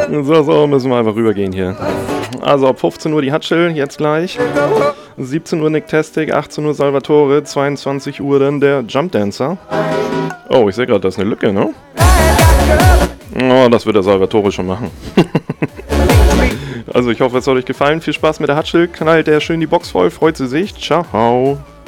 So, müssen wir einfach rübergehen hier. Also ab 15 Uhr die Hutchel, jetzt gleich. 17 Uhr Nick Testic, 18 Uhr Salvatore, 22 Uhr dann der Jump Dancer. Oh, ich sehe gerade, da ist eine Lücke, ne? Oh, das wird der Salvatore schon machen. Also ich hoffe, es hat euch gefallen. Viel Spaß mit der Hutchel. Knallt der schön die Box voll. Freut sie sich. Ciao.